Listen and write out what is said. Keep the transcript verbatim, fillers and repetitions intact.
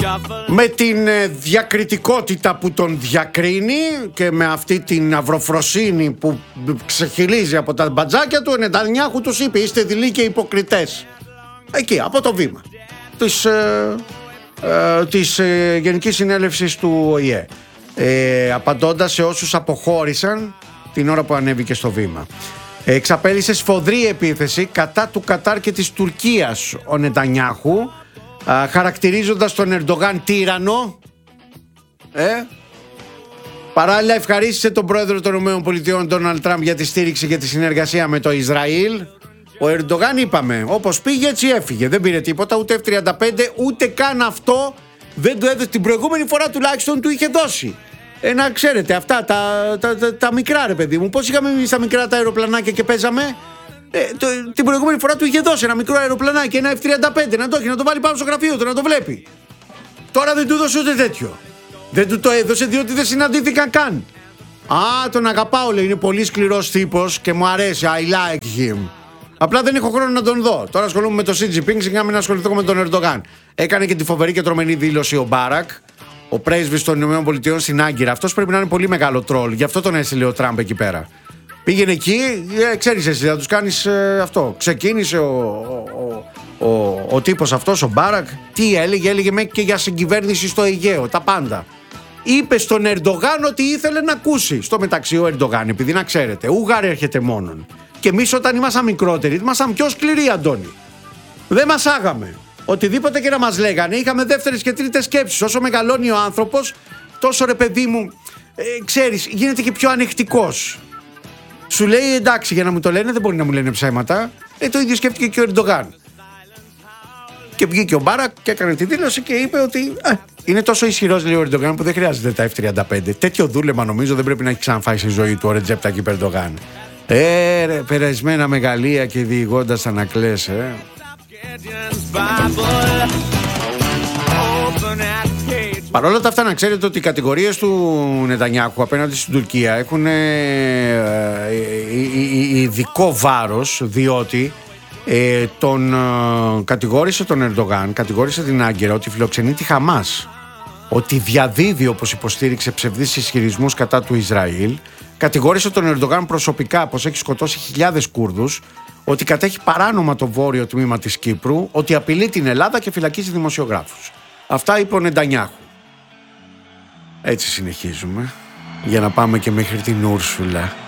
Με την διακριτικότητα που τον διακρίνει και με αυτή την αυροφροσύνη που ξεχυλίζει από τα μπατζάκια του, ο Νετανιάχου τους είπε: είστε δειλοί και υποκριτές. Εκεί, από το βήμα της, ε, ε, της ε, Γενικής Συνέλευσης του Ο Η Ε, ε, απαντώντας σε όσους αποχώρησαν την ώρα που ανέβηκε στο βήμα. Εξαπέλυσε σφοδρή επίθεση κατά του Κατάρ και της Τουρκίας ο Νετανιάχου, α, χαρακτηρίζοντας τον Ερντογάν τύραννο. ε? Παράλληλα ευχαρίστησε τον πρόεδρο των ΗΠΑ Ντόναλντ Τραμπ για τη στήριξη και τη συνεργασία με το Ισραήλ. Ο Ερντογάν, είπαμε, όπως πήγε έτσι έφυγε, δεν πήρε τίποτα, ούτε εφ τριάντα πέντε, ούτε καν αυτό δεν του έδωσε. Την προηγούμενη φορά τουλάχιστον του είχε δώσει. Ε, να ξέρετε, αυτά τα, τα, τα, τα μικρά, ρε παιδί μου. Πώς είχαμε εμείς τα μικρά τα αεροπλανάκια και παίζαμε. Ε, το, την προηγούμενη φορά του είχε δώσει ένα μικρό αεροπλανάκι, ένα εφ τριάντα πέντε, να το έχει, να το βάλει πάνω στο γραφείο του, να το βλέπει. Τώρα δεν του έδωσε ούτε τέτοιο. Δεν του το έδωσε διότι δεν συναντήθηκαν καν. Α, τον αγαπάω, λέει, είναι πολύ σκληρός τύπος και μου αρέσει. I like him. Απλά δεν έχω χρόνο να τον δω. Τώρα ασχολούμαι με το Σι Τζι Πινγκ, σιγά να ασχοληθώ με τον Ερντογάν. Έκανε και τη φοβερή και τρομερή δήλωση ο Μπάρακ, ο πρέσβης των ΗΠΑ στην Άγκυρα. Αυτός πρέπει να είναι πολύ μεγάλο τρόλ. Γι' αυτό τον έστειλε ο Τραμπ εκεί πέρα. Πήγαινε εκεί, ε, ξέρεις εσύ, θα τους κάνεις ε, αυτό. Ξεκίνησε ο, ο, ο, ο, ο τύπος αυτός, ο Μπάρακ. Τι έλεγε, έλεγε μέχρι και για συγκυβέρνηση στο Αιγαίο, τα πάντα. Είπε στον Ερντογάν ότι ήθελε να ακούσει. Στο μεταξύ, ο Ερντογάν, επειδή να ξέρετε, ούγαρ έρχεται μόνον. Και εμείς όταν ήμασταν μικρότεροι, ήμασταν πιο σκληροί, Αντώνη. Δεν μας άγαμε. Οτιδήποτε και να μας λέγανε, είχαμε δεύτερες και τρίτες σκέψεις. Όσο μεγαλώνει ο άνθρωπος, τόσο, ρε παιδί μου, ε, ξέρεις, γίνεται και πιο ανεκτικός. Σου λέει εντάξει, για να μου το λένε, δεν μπορεί να μου λένε ψέματα. Ε, το ίδιο σκέφτηκε και ο Ερντογάν. Και βγήκε ο Μπάρακ και έκανε τη δήλωση και είπε ότι ε, είναι τόσο ισχυρός, λέει ο Ερντογάν, που δεν χρειάζεται τα εφ τριάντα πέντε. Τέτοιο δούλεμα νομίζω δεν πρέπει να έχει ξαναφάει στη ζωή του ο Ρετζέπ Ταγιπ Ερντογάν. Ε, ρε, περασμένα μεγαλεία και διηγώντας ανακλές, ε. Παρ' όλα τα αυτά, να ξέρετε ότι οι κατηγορίες του Νετανιάχου απέναντι στην Τουρκία έχουν ε, ε, ε, ειδικό βάρος, διότι ε, τον ε, κατηγόρησε τον Ερντογάν, κατηγόρησε την Άγκυρα ότι φιλοξενεί τη Χαμάς, ότι διαδίδει, όπως υποστήριξε, ψευδείς ισχυρισμούς κατά του Ισραήλ. Κατηγόρησε τον Ερντογάν προσωπικά πως έχει σκοτώσει χιλιάδες Κούρδους, ότι κατέχει παράνομα το βόρειο τμήμα της Κύπρου, ότι απειλεί την Ελλάδα και φυλακίζει δημοσιογράφους. Αυτά είπε ο Νετανιάχου. Έτσι συνεχίζουμε για να πάμε και μέχρι την Ούρσουλα.